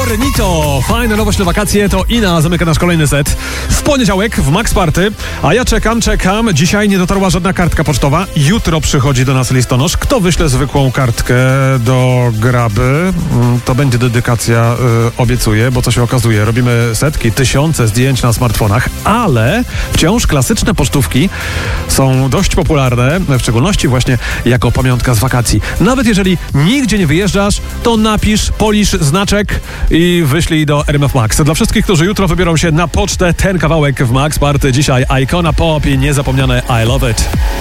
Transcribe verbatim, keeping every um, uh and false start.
Modernito. Fajna nowość na wakacje, to Ina zamyka nasz kolejny set. W poniedziałek w Max Party, a ja czekam, czekam. Dzisiaj nie dotarła żadna kartka pocztowa. Jutro przychodzi do nas listonosz. Kto wyśle zwykłą kartkę do graby, to będzie dedykacja, yy, obiecuję, bo co się okazuje, robimy setki, tysiące zdjęć na smartfonach, ale wciąż klasyczne pocztówki są dość popularne, w szczególności właśnie jako pamiątka z wakacji. Nawet jeżeli nigdzie nie wyjeżdżasz, to napisz, polisz znaczek i wyślij do R M F Max. Dla wszystkich, którzy jutro wybiorą się na pocztę, ten kawałek w Max Party dzisiaj Icona Pop i niezapomniane I Love It.